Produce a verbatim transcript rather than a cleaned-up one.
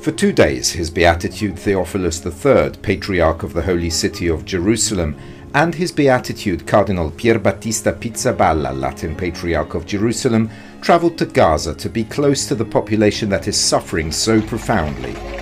For two days, His Beatitude Theophilus the Third, Patriarch of the Holy City of Jerusalem, and His Beatitude Cardinal Pierbattista Pizzaballa, Latin Patriarch of Jerusalem, travelled to Gaza to be close to the population that is suffering so profoundly.